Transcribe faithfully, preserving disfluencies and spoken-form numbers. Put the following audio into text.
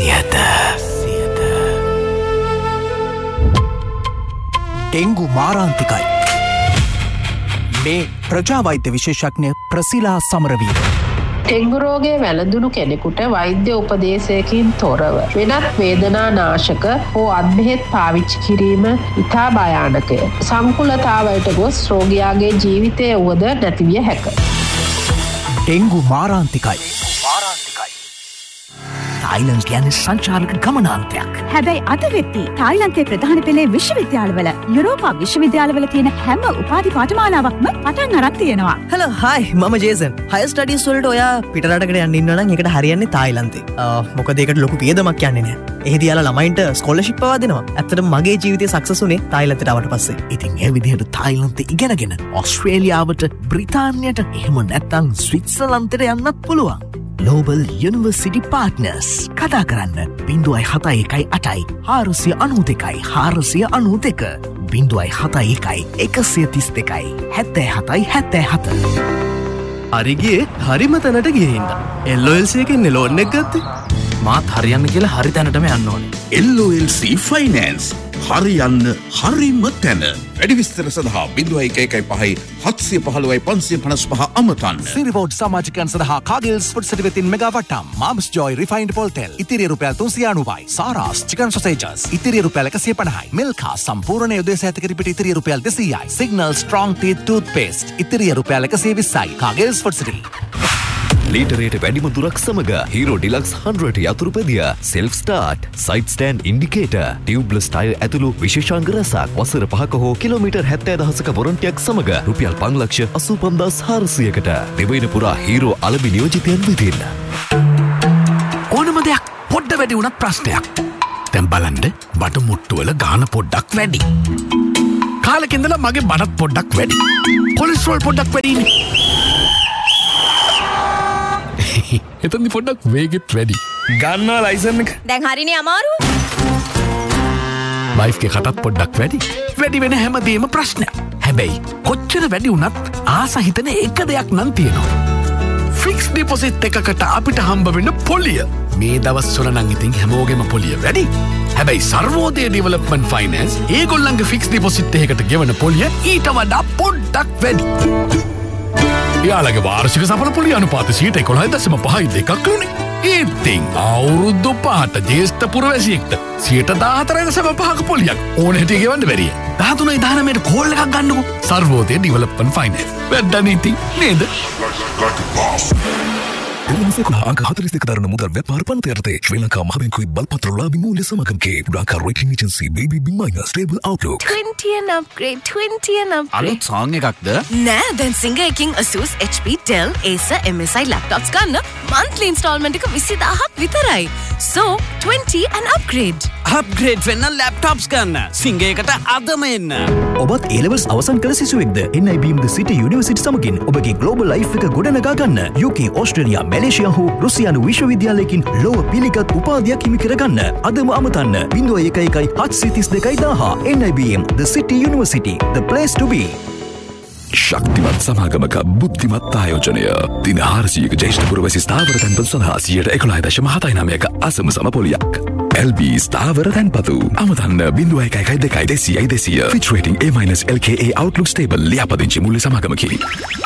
Siyatha Siyatha dengue මාරාන්තිකයි. මේ ප්‍රජාවෛද්‍ය විශේෂඥ ප්‍රසිලා Samaraweera. Dengue රෝගය වැළඳුණු කෙනෙකුට වෛද්‍ය උපදේශයකින් තොරව වෙනත් වේදනා නාශක හෝ අත්බෙහෙත් පාවිච්චි කිරීම ඉතා භයානකය. සංකුලතාවයට ගොස් රෝගියාගේ ජීවිතය වුවද නැතිවිය හැක. ඩෙංගු මාරාන්තිකයි. තායිලන්ත කියන්නේ සංචාරක ගමනාන්තයක්. හැබැයි අද වෙද්දී තායිලන්තයේ ප්‍රධාන පෙළේ විශ්වවිද්‍යාලවල යුරෝපා විශ්වවිද්‍යාලවල තියෙන හැම උපාධි පාඨමාලාවක්ම පටන් අරන් තියෙනවා. හෙලෝ හායි මම ජේසන්. හයර් ස්ටඩීස් වලට ඔයා පිටරටකට යන්න ඉන්නවා නම් ඒකට හරියන්නේ තායිලන්තේ. මොකද ඒකට ලොකු වියදමක් යන්නේ නැහැ. එහෙදී යාලා ළමයින්ට ස්කෝලර්ෂිප් පවා දෙනවා. ඇත්තටම මගේ ජීවිතේ සක්සස් උනේ තායිලන්තයට ආවට පස්සේ. ඉතින් ඒ විදිහට තායිලන්තේ ඉගෙනගෙන ඕස්ට්‍රේලියාවට බ්‍රිතාන්‍යයට එහෙම නැත්නම් ස්විට්සර්ලන්තයට යන්නත් පුළුවන්. Global University Partners කතා කරන්න බිංදුවයි හතයි එකයි අටයි හාරසිය අනූ දෙකයි හාරසිය අනූ දෙක බිංදුවයි හතයි එකයි එකසිය තිස් දෙකයි හැත්තෑ හතයි හැත්තෑ හත. අරිගේ හරිම තැනට ගියහින්ද එල් ඔ එල් සී එකෙන් ලෝන් එක ගත්තේ මාත් හරියන්න කියලා හරි තැනටම යන්න ඕනේ. එල් ඔ එල් සී ෆයිනෑන්ස් හරියන්න හරිම තැන. වැඩි විස්තර සඳහා බිංදුවයි එක එකයි පහයි හත්සිය පහළොවයි පන්සිය පනස් පහ අමතන්න. සිරිවෝඩ් සමාජිකයන් සඳහා කාගිල්ස් ෆුඩ් සෙටි වෙතින් මෙගා වට්ටම් මාම්ස් ජොයි රිෆයින්ඩ් පොල්තෙල් ඉතිරිය රුපියල් තුන්සිය අනූවයි සාරාස් චිකන් සොසේජස් ඉතිරිය රුපියල් එකසිය පනහයි මිල්කා සම්පූර්ණ යොදේ සෑත කිරිපිටි ඉතිරිය රුපියල් දෙසීයයි සිග්නල් ස්ට්‍රොං ටීත් ටූත් පේස්ට් ඉතිරිය රුපියල් එකසිය විස්සයි කාගිල්ස් ෆුඩ් සෙටි. ලීටරේට වැඩිම දුරක් සමග hero ඩිලක්ස් හන්ඩ්‍රඩ් යතුරුපැදිය self start side stand indicator ටියුබ්ලස් tyre ඇතුළු විශේෂාංග රැසක් වසර පහක හෝ කිලෝමීටර් හැත්තෑ දහසක වොරන්ටියක් සමග රුපියල් පන්ලක්ෂ අසූ පන්දාස් හාරසියකට දෙවයින පුරා හීරෝ අලබි නියෝජිතයන් වෙතින්. ඕනම දෙයක් පොඩ්ඩ වැඩි වුණත් ප්‍රශ්නයක්. දැන් බලන්න බඩ මුට්ටුවල ගාන පොඩ්ඩක් වැඩි. කාලෙකින්දලා මගේ බඩත් පොඩ්ඩක් වැඩි. කොලෙස්ටරෝල් පොඩ්ඩක් වැඩිනේ. එතනදි පොඩ්ඩක් වේගෙත් වැඩි. ගන්නවා ලයිසන් එක. දැන් හරිනේ අමාරු. වයිෆ් එක කටත් පොඩ්ඩක් වැඩි. වැඩි වෙන හැමදේම ප්‍රශ්නයක්. හැබැයි කොච්චර වැඩි වුණත් ආස හිතන එක දෙයක් නම් තියෙනවා. ෆික්ස් ඩිපොසිට් එකකට අපිට හම්බ වෙන පොලිය. මේ දවස්වල නම් ඉතින් හැමෝගෙම පොලිය වැඩි. හැබැයි සර්වෝදය ඩෙවලොප්මන්ට් ෆයිනෑන්ස් ඒගොල්ලන්ගේ ෆික්ස් ඩිපොසිට් එකකට ගෙවන පොලිය ඊට වඩා පොඩ්ඩක් වැඩි. යාලගේ වාර්ෂික සපල පොලි අනුපාත සීට එකොළහ දශම පහයි දෙකක් රුණේ. ඉතින් අවුරුදු පහට ජේෂ්ඨ පුරවැසියෙක්ට සියයට දාහතරයි දශම පහක පොලියක් ඕන හැටි ගෙවන්න බැරිය. දහතුනයි දහනවයට කෝල් එකක් ගන්නකො. Sarvodaya development finance. වැඩන්නේ ඉතින් නේද? දෙවනිසෙකුණ අංක හතලිස් දෙක දරන මුදල් ව්‍යාපාර පන්ති යටතේ ශ්‍රී ලංකා මහ බැංකුවේ බලපත්‍රලාභී මූල්‍ය සමාගමකේ Lanka rating agency B B B minus stable outlook twenty and upgrade twenty and upgrade. අලුත් සෝං එකක්ද? නෑ දැන් සිංග එකකින් Asus H P Dell Acer M S I laptops ගන්න monthly installment එක විසි දාහක් විතරයි. So twenty and upgrade. Upgrade වෙන්න ලැප්ටොප්ස් ගන්න සිංග එකට අදම එන්න. ඔබත් A levels අවසන් කළ සිසුවෙක්ද N I B M The City University සමගින් ඔබගේ global life එක ගොඩනගා ගන්න U K ඕස්ට්‍රේලියා මැලේසියා හෝ රුසියානු විශ්වවිද්‍යාලයකින් ලොව පිළිගත් උපාධියක් හිමි කරගන්න අදම අමතන්න බිංදුව එක එකයි හත්සිය තිස් දෙකයි දාහ. N I B M The City University The place to be. ශක්තිමත් සමාගමක බුද්ධිමත් ආයෝජනය දින හාරසියක ජේෂ්ඨ පුරවැසි ස්ථාවර තැන්පත් සඳහා සියයට එකොළහ දශම හතයි නවයක අසම සම පොලියක්. L B ස්ථාවර තැන්පතු අමතන්න බිංදුව එක එකයි දෙකයි දෙසීයයි දෙසීය. Fitch rating A- L K A outlook stable ලියාපදිංචි මුල්‍ය සමාගමකි.